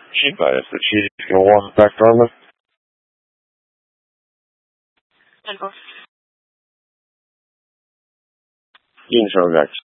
She advised that she's going to walk back to Arlen. Ingen självverk.